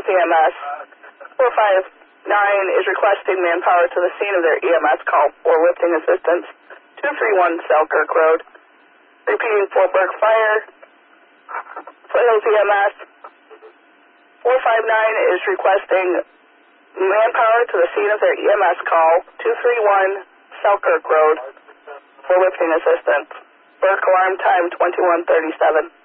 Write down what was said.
EMS. 459 is requesting manpower to the scene of their EMS call for lifting assistance. 231 Selkirk Road. Repeating, Fort Burke Fire. Foothills EMS. 459 is requesting manpower to the scene of their EMS call. 231 Selkirk Road for lifting assistance. Burke alarm time 21:37.